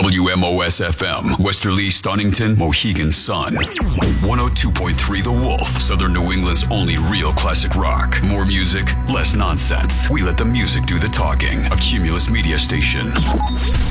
WMOS FM, Westerly, Stonington, Mohegan Sun. 102.3 The Wolf, Southern New England's only real classic rock. More music, less nonsense. We let the music do the talking. A Cumulus media station.